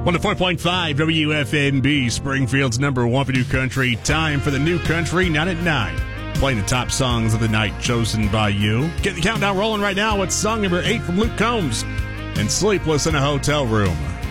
104.5 WFNB, Springfield's number one for new country. Time for the new country, 9 at 9. Playing the top songs of the night chosen by you. Get the countdown rolling right now with song number 8 from Luke Combs and Sleepless in a Hotel Room.